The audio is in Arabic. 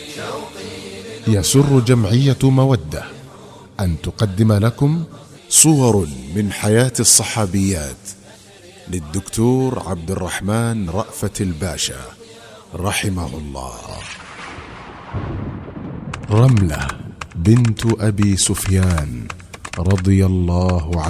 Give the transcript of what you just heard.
يسر جمعية مودة أن تقدم لكم صور من حياة الصحابيات للدكتور عبد الرحمن رأفت الباشا رحمه الله. رملة بنت أبي سفيان رضي الله